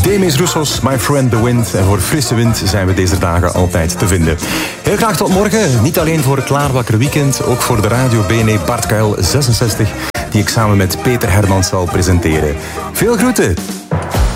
Demis Roussos, My Friend the Wind. En voor frisse wind zijn we deze dagen altijd te vinden. Heel graag tot morgen. Niet alleen voor het Klaarwakker Weekend, ook voor de Radio BNE Bart Kuil 66, die ik samen met Peter Hermans zal presenteren. Veel groeten!